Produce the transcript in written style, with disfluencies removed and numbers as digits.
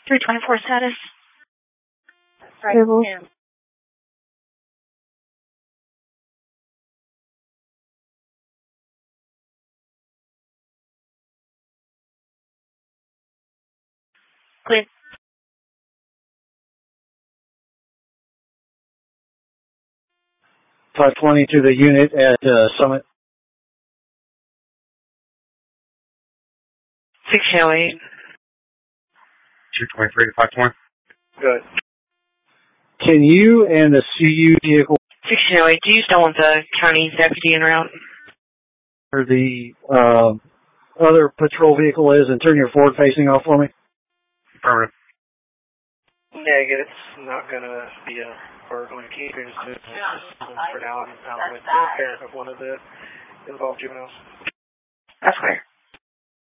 324 status. Right. Yeah. Clear. 520 to the unit at Summit. 1608. 223 to 520. Good. Can you and the CU vehicle 1608, do you still want the county deputy en route? where the other patrol vehicle is and turn your forward facing off for me? Affirmative. Negative. It's not going to be a burglar keeping for now. I'm out with the parent of one of the involved juveniles. That's clear.